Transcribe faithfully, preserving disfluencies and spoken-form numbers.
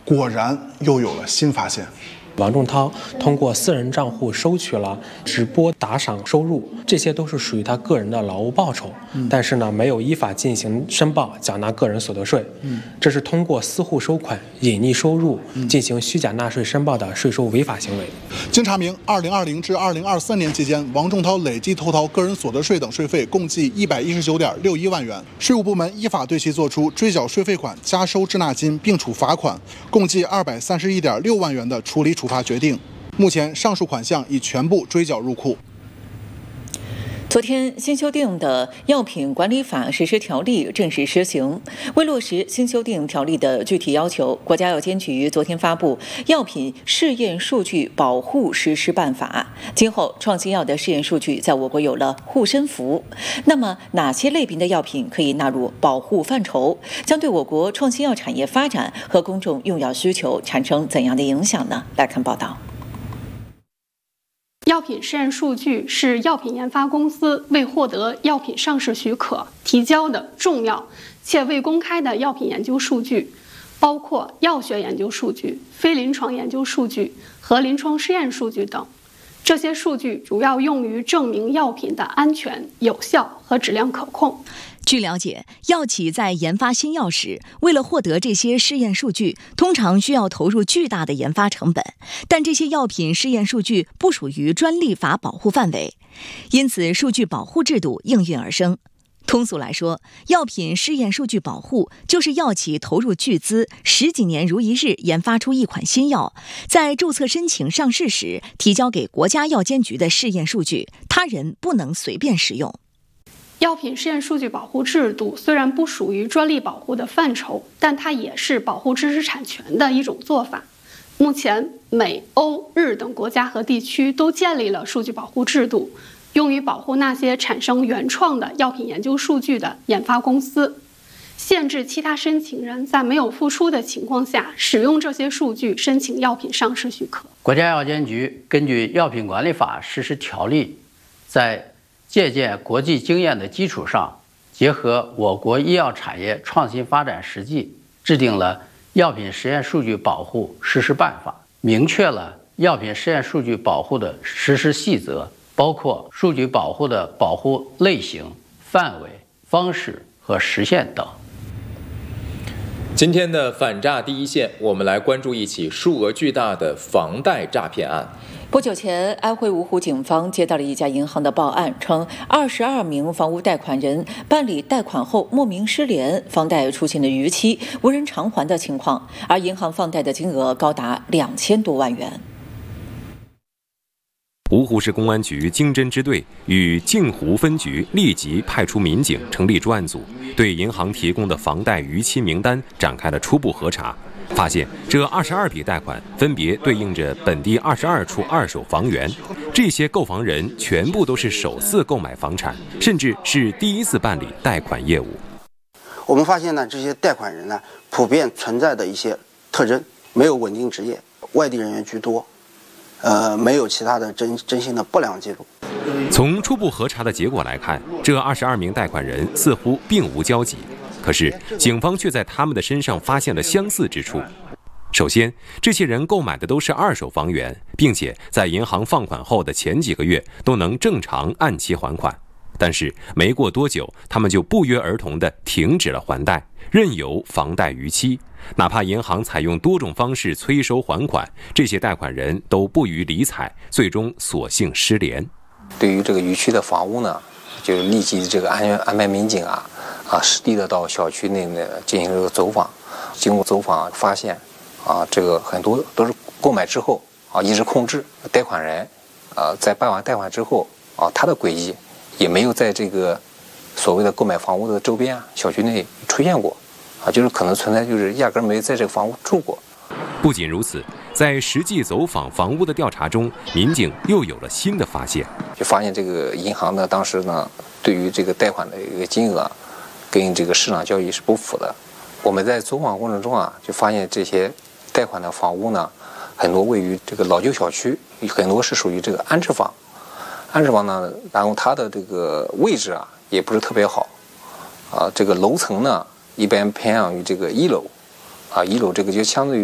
果然又有了新发现。 王仲涛通过私人账户收取了直播打赏收入，这些都是属于他个人的劳务报酬，嗯、但是呢，没有依法进行申报缴纳个人所得税。嗯，这是通过私户收款、隐匿收入进行虚假纳税申报的税收违法行为。 经查明，二零二零至二零二三年期间，王仲涛累计偷逃个人所得税等税费共计一百一十九点六一万元。税务部门依法对其作出追缴税费款、加收滞纳金，并处罚款，共计二百三十一点六万元的处理处罚决定。目前，上述款项已全部追缴入库。 昨天，新修订的《药品管理法》实施条例正式施行。为落实新修订条例的具体要求，国家药监局昨天发布《药品试验数据保护实施办法》。今后，创新药的试验数据在我国有了护身符。那么，哪些类别的药品可以纳入保护范畴？将对我国创新药产业发展和公众用药需求产生怎样的影响呢？来看报道。 药品试验数据是药品研发公司为获得药品上市许可提交的重要且未公开的药品研究数据，包括药学研究数据、非临床研究数据和临床试验数据等。这些数据主要用于证明药品的安全、有效和质量可控。 据了解，药企在研发新药时，为了获得这些试验数据，通常需要投入巨大的研发成本，但这些药品试验数据不属于专利法保护范围，因此数据保护制度应运而生。通俗来说，药品试验数据保护就是药企投入巨资，十几年如一日研发出一款新药，在注册申请上市时提交给国家药监局的试验数据，他人不能随便使用。 药品试验数据保护制度虽然不属于专利保护的范畴，但它也是保护知识产权的一种做法。目前，美、欧、日等国家和地区都建立了数据保护制度，用于保护那些产生原创的药品研究数据的研发公司，限制其他申请人在没有付出的情况下使用这些数据申请药品上市许可。 国家药监局根据《药品管理法》实施条例，在借鉴国际经验的基础上，结合我国医药产业创新发展实际，制定了《药品实验数据保护实施办法》，明确了药品实验数据保护的实施细则，包括数据保护的保护类型、范围、方式和时限等。 今天的反诈第一线，我们来关注一起数额巨大的房贷诈骗案。 不久前，安徽芜湖警方接到了一家银行的报案，称二十二名房屋贷款人办理贷款后莫名失联，房贷出现了逾期、无人偿还的情况，而银行放贷的金额高达两千多万元。 芜湖市公安局经侦支队与镜湖分局立即派出民警，成立专案组，对银行提供的房贷逾期名单展开了初步核查。发现这二十二笔贷款分别对应着本地二十二处二手房源，这些购房人全部都是首次购买房产，甚至是第一次办理贷款业务。 我们发现呢，这些贷款人呢，普遍存在的一些特征：没有稳定职业，外地人员居多，呃，没有其他的征征信的不良记录。 从初步核查的结果来看，这二十二名贷款人似乎并无交集。可是，警方却在他们的身上发现了相似之处。首先，这些人购买的都是二手房源，并且在银行放款后的前几个月都能正常按期还款。但是没过多久，他们就不约而同地停止了还贷，任由房贷逾期。哪怕银行采用多种方式催收还款，这些贷款人都不予理睬，最终索性失联。 对于这个逾期的房屋呢，就立即这个安安排民警啊。啊，实地的到小区内呢进行这个走访，经过走访发现，啊，这个很多都是购买之后啊一直控制贷款人，啊，在办完贷款之后啊，他的轨迹也没有在这个所谓的购买房屋的周边啊小区内出现过，啊，就是可能存在就是压根没有在这个房屋住过。 不仅如此，在实际走访房屋的调查中，民警又有了新的发现， 就发现这个银行呢当时呢对于这个贷款的一个金额。跟这个市场交易是不符的。我们在走访过程中啊，就发现这些贷款的房屋呢，很多位于这个老旧小区，很多是属于这个安置房。安置房呢，然后它的这个位置啊，也不是特别好，啊，这个楼层呢，一般偏向于这个一楼，啊，一楼这个就相对于